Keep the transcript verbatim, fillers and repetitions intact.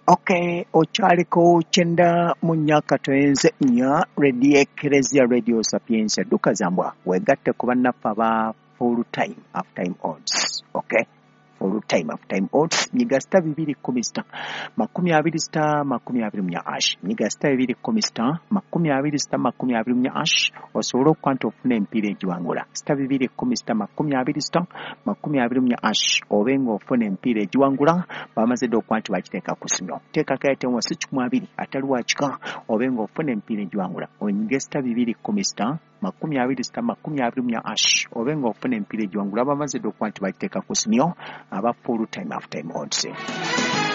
Okay, okyaliko kyenda mu nnyaka twenze nnya Radio Eklezia Radio Sapiensia Duka Zambwa wegatte ku bannaffe aba full time half time odds. Okay, full time half time odds nyiga sita bibiri kumi sita makumi abiri sita makumi abiri mu ash nyiga sita bibiri kumi sita makumi abiri sita makumi abiri mu ash osobola okwanta ofuna empiira egiwangula sita bibiri kumi sita makumi abiri sita makumi abiri mu ash obenga ofuna empiira egiwangula bamaze dde okwanta bakiteeka ku simyo teekako yatemu si kikumi abiri atali wakika obenga ofuna empiira egiwangula onyiga sita bibiri kumi sita makumi abiri sita makumi abiri mu ash obenga ofuna empiira egiwangula bamaze dde okwanta bakiteeka ku simyo aba full time half time odds.